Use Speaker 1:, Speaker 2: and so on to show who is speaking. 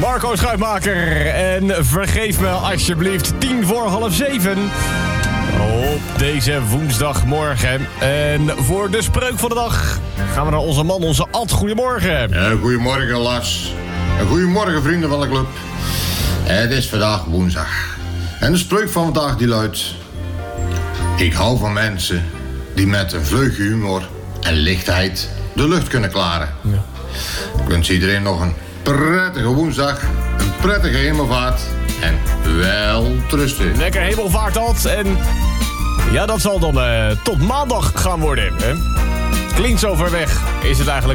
Speaker 1: Marco Schuitmaker. En vergeef me alsjeblieft 6:10 op deze woensdagmorgen. En voor de spreuk van de dag gaan we naar onze man, onze Ad. Goedemorgen.
Speaker 2: Ja, goedemorgen Lars. En goedemorgen vrienden van de club. Het is vandaag woensdag. En de spreuk van vandaag die luidt: ik hou van mensen die met een vleugje humor en lichtheid de lucht kunnen klaren. Ja. Ik wens iedereen nog een prettige woensdag, een prettige hemelvaart en wel trusten.
Speaker 1: Lekker hemelvaart, Ad. En ja, dat zal dan tot maandag gaan worden. Hè? Klinkt zo ver weg, is het eigenlijk